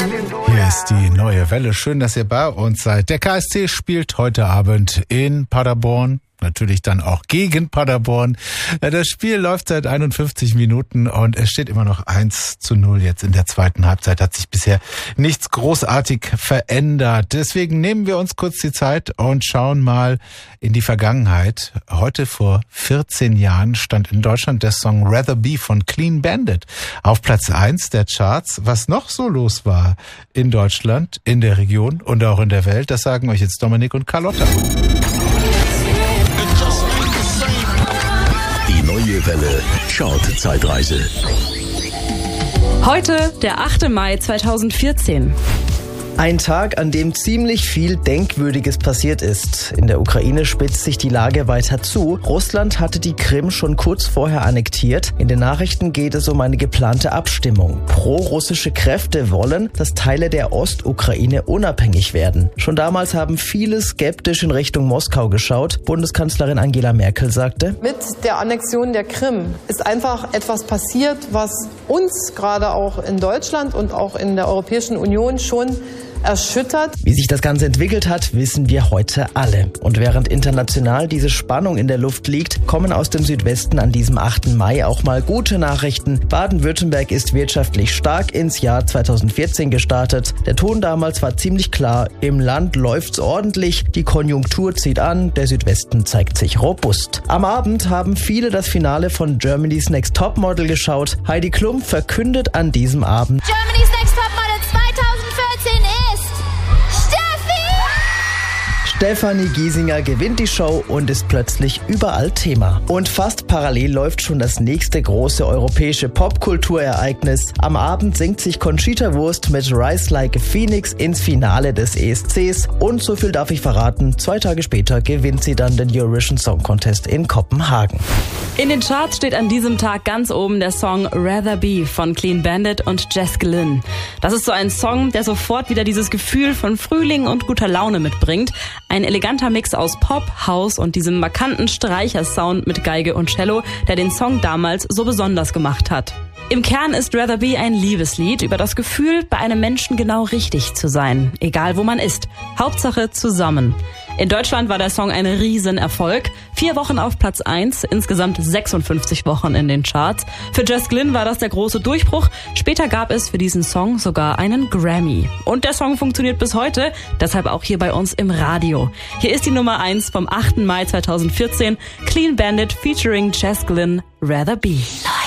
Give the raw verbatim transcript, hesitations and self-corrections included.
Hier ist die neue Welle. Schön, dass ihr bei uns seid. Der K S C spielt heute Abend in Paderborn. Natürlich dann auch gegen Paderborn. Das Spiel läuft seit einundfünfzig Minuten und es steht immer noch eins zu null jetzt in der zweiten Halbzeit. Hat sich bisher nichts großartig verändert. Deswegen nehmen wir uns kurz die Zeit und schauen mal in die Vergangenheit. Heute vor vierzehn Jahren stand in Deutschland der Song Rather Be von Clean Bandit auf Platz eins der Charts. Was noch so los war in Deutschland, in der Region und auch in der Welt, das sagen euch jetzt Dominik und Carlotta. Die neue Welle Chart-Zeitreise. Heute, der achte Mai zweitausendvierzehn. Ein Tag, an dem ziemlich viel Denkwürdiges passiert ist. In der Ukraine spitzt sich die Lage weiter zu. Russland hatte die Krim schon kurz vorher annektiert. In den Nachrichten geht es um eine geplante Abstimmung. Pro-russische Kräfte wollen, dass Teile der Ostukraine unabhängig werden. Schon damals haben viele skeptisch in Richtung Moskau geschaut. Bundeskanzlerin Angela Merkel sagte: Mit der Annexion der Krim ist einfach etwas passiert, was uns gerade auch in Deutschland und auch in der Europäischen Union schon erschüttert. Wie sich das Ganze entwickelt hat, wissen wir heute alle. Und während international diese Spannung in der Luft liegt, kommen aus dem Südwesten an diesem achten Mai auch mal gute Nachrichten. Baden-Württemberg ist wirtschaftlich stark ins Jahr zweitausendvierzehn gestartet. Der Ton damals war ziemlich klar. Im Land läuft's ordentlich, die Konjunktur zieht an, der Südwesten zeigt sich robust. Am Abend haben viele das Finale von Germany's Next Topmodel geschaut. Heidi Klum verkündet an diesem Abend: Germany's Next Topmodel zweitausendvierzehn ist Stefanie Giesinger gewinnt die Show und ist plötzlich überall Thema. Und fast parallel läuft schon das nächste große europäische Popkulturereignis. Am Abend singt sich Conchita Wurst mit Rise Like a Phoenix ins Finale des E S Cs. Und so viel darf ich verraten, zwei Tage später gewinnt sie dann den Eurovision Song Contest in Kopenhagen. In den Charts steht an diesem Tag ganz oben der Song Rather Be von Clean Bandit und Jess Glynne. Das ist so ein Song, der sofort wieder dieses Gefühl von Frühling und guter Laune mitbringt. Ein eleganter Mix aus Pop, House und diesem markanten Streichersound mit Geige und Cello, der den Song damals so besonders gemacht hat. Im Kern ist Rather Be ein Liebeslied über das Gefühl, bei einem Menschen genau richtig zu sein, egal wo man ist. Hauptsache zusammen. In Deutschland war der Song ein Riesenerfolg. Vier Wochen auf Platz eins, insgesamt sechsundfünfzig Wochen in den Charts. Für Jess Glynne war das der große Durchbruch. Später gab es für diesen Song sogar einen Grammy. Und der Song funktioniert bis heute, deshalb auch hier bei uns im Radio. Hier ist die Nummer eins vom achten Mai zweitausendvierzehn, Clean Bandit featuring Jess Glynne, Rather Be.